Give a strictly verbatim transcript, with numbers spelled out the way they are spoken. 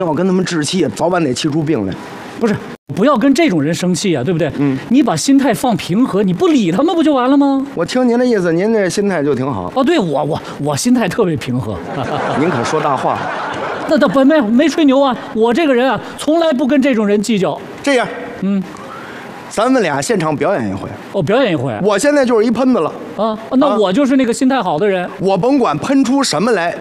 要跟他们置气，早晚得气出病来。 不是，不要跟这种人生气啊，对不对？嗯，你把心态放平和，你不理他们不就完了吗？ 我听您的意思，您这心态就挺好。 哦，对我我我心态特别平和。 您可说大话。 那倒不没没吹牛啊，我这个人啊，从来不跟这种人计较。 这样， 嗯， 咱们俩现场表演一回。 哦，表演一回。 我现在就是一喷子了。 啊，那我就是那个心态好的人。 我甭管喷出什么来。